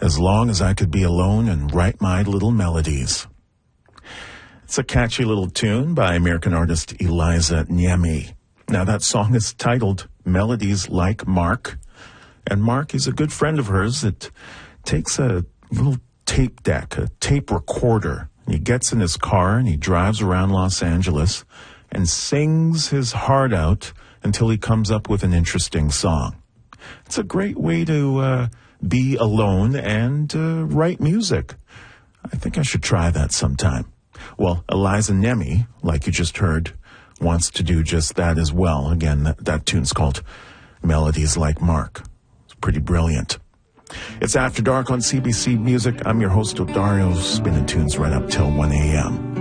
as long as I could be alone and write my little melodies. It's a catchy little tune by American artist Eliza Niemi. Now, that song is titled Melodies Like Mark, and Mark is a good friend of hers that takes a little tape deck, a tape recorder, and he gets in his car and he drives around Los Angeles and sings his heart out until he comes up with an interesting song. It's a great way to be alone and write music. I think I should try that sometime. Well, Eliza Niemi, like you just heard, wants to do just that as well. Again, that tune's called Melodies Like Mark. It's pretty brilliant. It's After Dark on CBC Music. I'm your host, Dario, spinning tunes right up till 1 a.m.